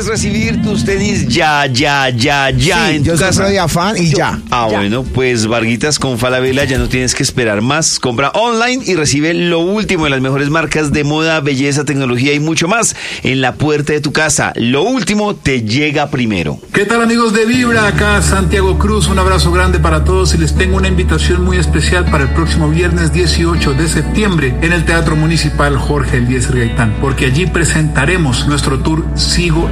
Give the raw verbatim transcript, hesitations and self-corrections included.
recibir tus tenis ya, ya, ya, ya Sí, en yo tu soy casa. de afán y ya. Ah, ya. bueno, pues Varguitas con Falabella ya no tienes que esperar más. Compra online y recibe lo último de las mejores marcas de moda, belleza, tecnología y mucho más en la puerta de tu casa. Lo último te llega primero. ¿Qué tal, amigos de Vibra? Acá Santiago Cruz, un abrazo grande para todos y les tengo una invitación muy especial para el próximo viernes dieciocho de septiembre en el Teatro Municipal Jorge Eliezer Gaitán, porque allí presentaremos nuestro tour Sigo